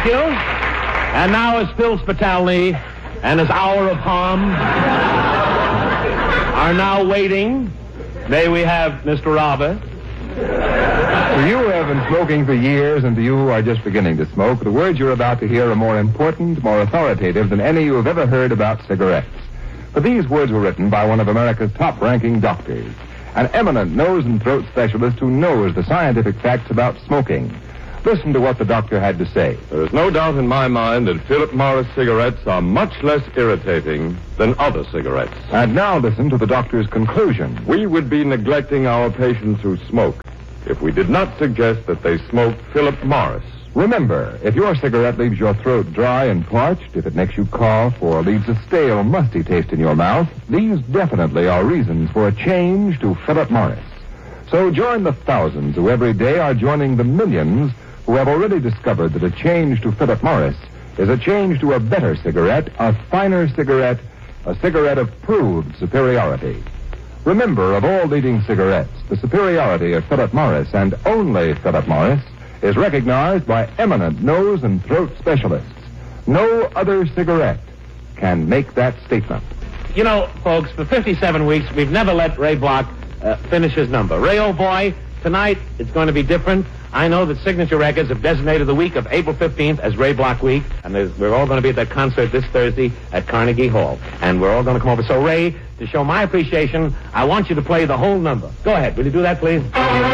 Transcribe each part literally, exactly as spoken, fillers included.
Thank you. And now, as Phil Spitalny and his hour of harm are now waiting, may we have Mister Robert? To you who have been smoking for years and to you who are just beginning to smoke, the words you're about to hear are more important, more authoritative than any you have ever heard about cigarettes. For these words were written by one of America's top-ranking doctors, an eminent nose and throat specialist who knows the scientific facts about smoking. Listen to what the doctor had to say. There is no doubt in my mind that Philip Morris cigarettes are much less irritating than other cigarettes. And now listen to the doctor's conclusion. We would be neglecting our patients who smoke if we did not suggest that they smoke Philip Morris. Remember, if your cigarette leaves your throat dry and parched, if it makes you cough or leaves a stale, musty taste in your mouth, these definitely are reasons for a change to Philip Morris. So join the thousands who every day are joining the millions who have already discovered that a change to Philip Morris is a change to a better cigarette, a finer cigarette, a cigarette of proved superiority. Remember, of all leading cigarettes, the superiority of Philip Morris, and only Philip Morris, is recognized by eminent nose and throat specialists. No other cigarette can make that statement. You know, folks, for fifty-seven weeks, we've never let Ray Block uh, finish his number. Ray, old boy, tonight it's going to be different. I know that Signature Records have designated the week of April fifteenth as Ray Block Week, and we're all going to be at that concert this Thursday at Carnegie Hall. And we're all going to come over. So, Ray, to show my appreciation, I want you to play the whole number. Go ahead. Will you do that, please?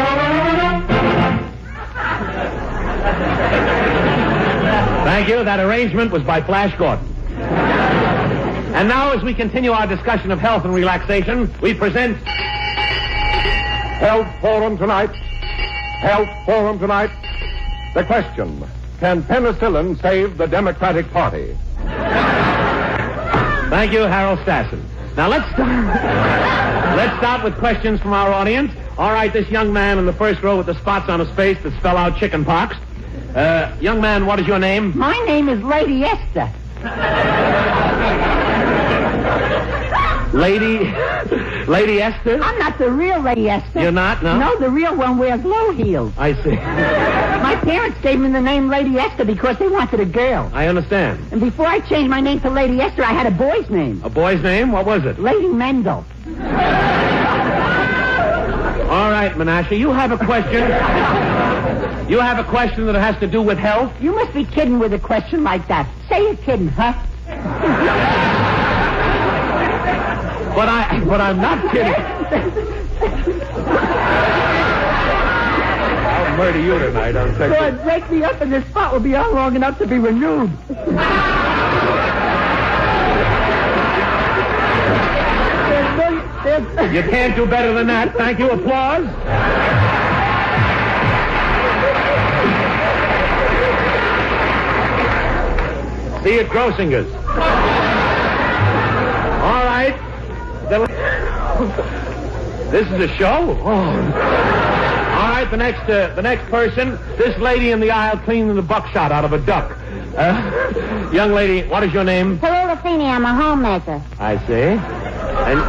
Thank you. That arrangement was by Flash Gordon. And now, as we continue our discussion of health and relaxation, we present Health Forum tonight. Health Forum tonight. The question, can penicillin save the Democratic Party? Thank you, Harold Stassen. Now, let's start, let's start with questions from our audience. All right, this young man in the first row with the spots on his face that spell out chicken pox. Uh, young man, what is your name? My name is Lady Esther. Lady... Lady Esther? I'm not the real Lady Esther. You're not, no? No, the real one wears low heels. I see. My parents gave me the name Lady Esther because they wanted a girl. I understand. And before I changed my name to Lady Esther, I had a boy's name. A boy's name? What was it? Lady Mendel. All right, Menashe, you have a question. You have a question that has to do with health? You must be kidding with a question like that. Say you're kidding, huh? But I, but I'm not kidding. I'll murder you tonight on second. Lord, break me up and this spot will be on long enough to be renewed. You can't do better than that. Thank you. Applause. See you at Grossinger's. All right. This is a show? Oh. All right, the next uh, the next person, this lady in the aisle cleaning the buckshot out of a duck. Uh, young lady, what is your name? Tallulah Feeney, I'm a homemaker. I see. And,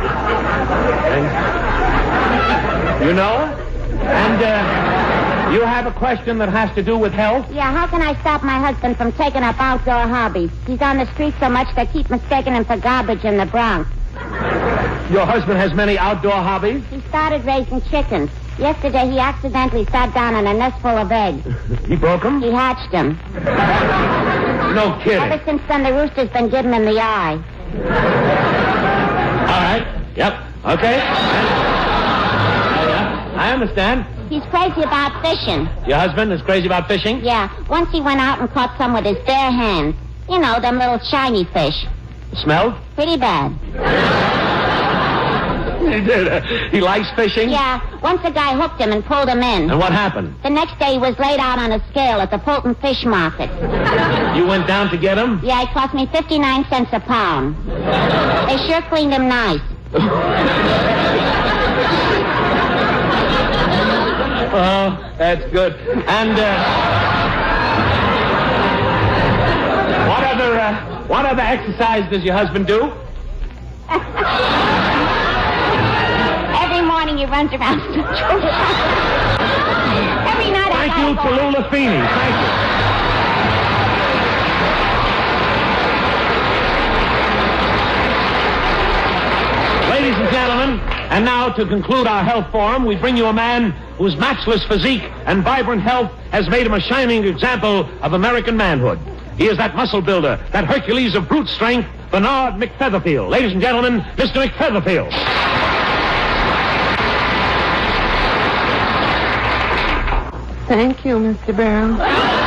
and you know her? And uh, you have a question that has to do with health? Yeah, how can I stop my husband from taking up outdoor hobbies? He's on the street so much they keep mistaking him for garbage in the Bronx. Your husband has many outdoor hobbies? He started raising chickens. Yesterday, he accidentally sat down on a nest full of eggs. He broke them? He hatched them. No kidding. Ever since then, the rooster's been giving him the eye. All right. Yep. Okay. I, I understand. He's crazy about fishing. Your husband is crazy about fishing? Yeah. Once he went out and caught some with his bare hands. You know, them little shiny fish. Smelled? Pretty bad. He did. Uh, he likes fishing? Yeah. Once a guy hooked him and pulled him in. And what happened? The next day he was laid out on a scale at the Fulton Fish Market. You went down to get him? Yeah, it cost me fifty-nine cents a pound. They sure cleaned him nice. Oh, that's good. And, uh... what other, uh... what other exercise does your husband do? Every morning he runs around. Every night I Thank you, Tallulah Feeney. Thank you. And now, to conclude our health forum, we bring you a man whose matchless physique and vibrant health has made him a shining example of American manhood. He is that muscle builder, that Hercules of brute strength, Bernard McFeatherfield. Ladies and gentlemen, Mister McFeatherfield. Thank you, Mister Barrow.